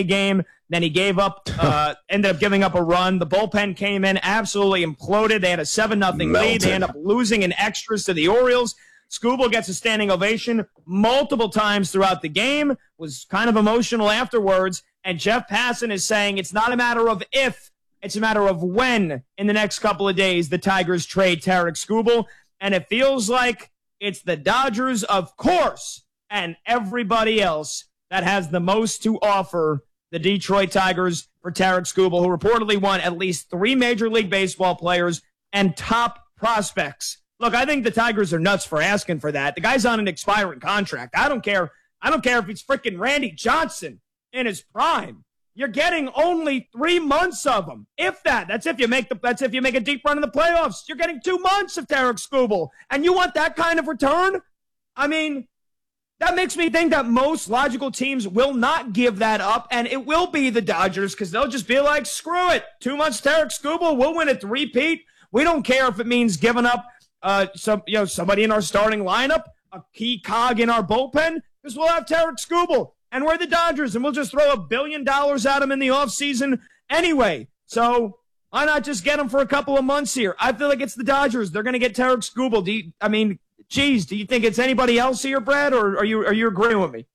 game. Then he gave up, ended up giving up a run. The bullpen came in, absolutely imploded. They had a 7-0 lead. They end up losing in extras to the Orioles. Skubal gets a standing ovation multiple times throughout the game, was kind of emotional afterwards. And Jeff Passan is saying it's not a matter of if, it's a matter of when in the next couple of days the Tigers trade Tarik Skubal. And it feels like it's the Dodgers, of course, and everybody else that has the most to offer the Detroit Tigers for Tarik Skubal, who reportedly won at least 3 Major League Baseball players and top prospects. Look, I think the Tigers are nuts for asking for that. The guy's on an expiring contract. I don't care if it's freaking Randy Johnson in his prime. You're getting only 3 months of him, if that. That's if you make a deep run in the playoffs. You're getting 2 months of Tarik Skubal, and you want that kind of return? I mean, that makes me think that most logical teams will not give that up, and it will be the Dodgers because they'll just be like, screw it. 2 months Tarik Skubal, we'll win a three-peat. We don't care if it means giving up somebody in our starting lineup, a key cog in our bullpen, because we'll have Tarik Skubal, and we're the Dodgers, and we'll just throw $1 billion at him in the offseason anyway. So why not just get him for a couple of months here? I feel like it's the Dodgers. They're going to get Tarik Skubal. Do you think it's anybody else here, Brad, or are you agreeing with me?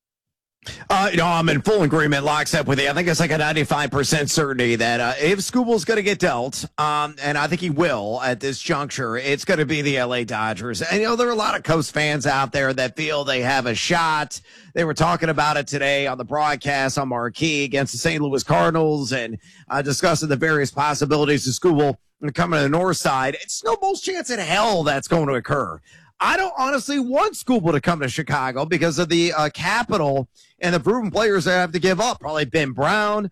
I'm in full agreement, lockstep with you. I think it's like a 95% certainty that if Skubal's going to get dealt, and I think he will at this juncture, it's going to be the LA Dodgers. And, there are a lot of Coast fans out there that feel they have a shot. They were talking about it today on the broadcast on Marquee against the St. Louis Cardinals and discussing the various possibilities of Skubal coming to the north side. It's no most chance in hell that's going to occur. I don't honestly want Skubal to come to Chicago because of the capital and the proven players they have to give up. Probably Ben Brown,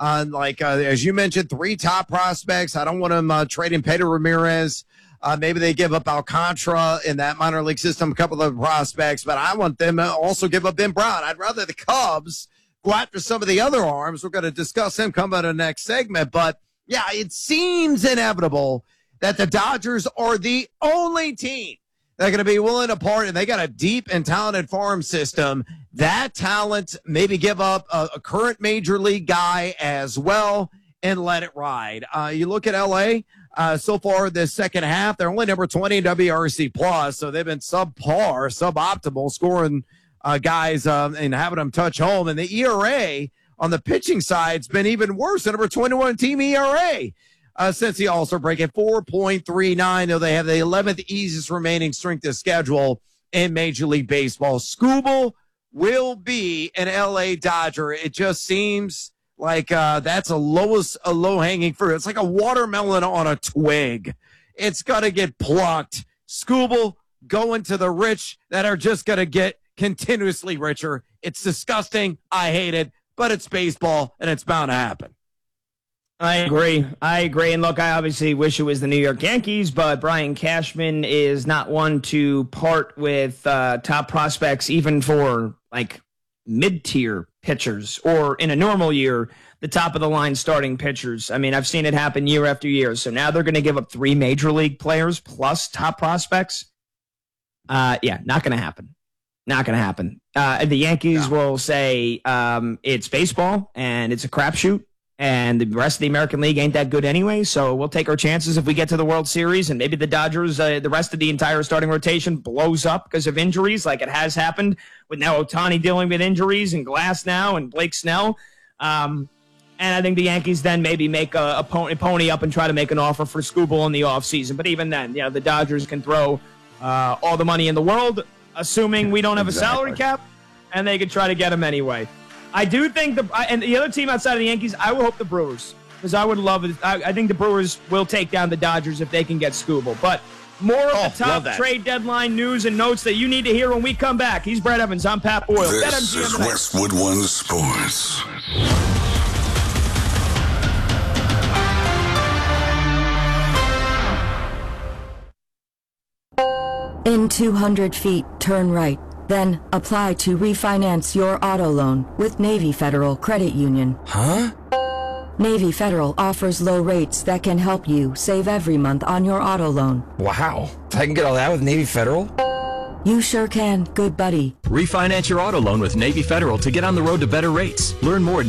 as you mentioned, 3 top prospects. I don't want them trading Pedro Ramirez. Maybe they give up Alcantara in that minor league system, a couple of prospects, but I want them to also give up Ben Brown. I'd rather the Cubs go after some of the other arms. We're going to discuss them coming in the next segment, but yeah, it seems inevitable that the Dodgers are the only team they're going to be willing to part, and they got a deep and talented farm system. That talent, maybe give up a current major league guy as well and let it ride. You look at LA so far this second half, they're only number 20 in WRC plus, so they've been suboptimal, scoring guys and having them touch home. And the ERA on the pitching side's been even worse. The number 21 team ERA. Since the All-Star break at 4.39, though they have the 11th easiest remaining strength of schedule in Major League Baseball. Skubal will be an LA Dodger. It just seems like that's a low-hanging fruit. It's like a watermelon on a twig. It's got to get plucked. Skubal going to the rich that are just going to get continuously richer. It's disgusting. I hate it, but it's baseball, and it's bound to happen. I agree. And look, I obviously wish it was the New York Yankees, but Brian Cashman is not one to part with top prospects, even for like mid-tier pitchers or in a normal year, the top of the line starting pitchers. I mean, I've seen it happen year after year. So now they're going to give up 3 major league players plus top prospects. Not going to happen. Not going to happen. The Yankees will say it's baseball and it's a crapshoot. And the rest of the American League ain't that good anyway, so we'll take our chances if we get to the World Series, and maybe the Dodgers, the rest of the entire starting rotation blows up because of injuries like it has happened with now Ohtani dealing with injuries and Glass now and Blake Snell. And I think the Yankees then maybe make a pony up and try to make an offer for Skubal in the offseason. But even then, the Dodgers can throw all the money in the world, assuming we don't have a salary cap, and they could try to get him anyway. I do think and the other team outside of the Yankees, I would hope the Brewers, because I would love it. I think the Brewers will take down the Dodgers if they can get Skubal. But more of the top trade deadline news and notes that you need to hear when we come back. He's Brad Evans. I'm Pat Boyle. This is Westwood One Sports. In 200 feet, turn right. Then apply to refinance your auto loan with Navy Federal Credit Union. Huh? Navy Federal offers low rates that can help you save every month on your auto loan. Wow. I can get all that with Navy Federal? You sure can, good buddy. Refinance your auto loan with Navy Federal to get on the road to better rates. Learn more at